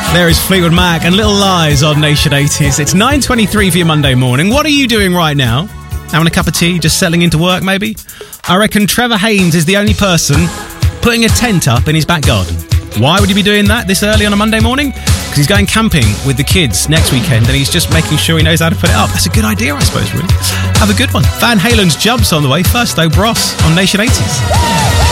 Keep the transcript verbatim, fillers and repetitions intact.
There is Fleetwood Mac and Little Lies on Nation eighties. It's nine twenty-three for your Monday morning. What are you doing right now? Having a cup of tea, just settling into work maybe? I reckon Trevor Haynes is the only person putting a tent up in his back garden. Why would he be doing that this early on a Monday morning? Because he's going camping with the kids next weekend and he's just making sure he knows how to put it up. That's a good idea, I suppose, really. Have a good one. Van Halen's Jumps on the way. First though, Bros on Nation eighties.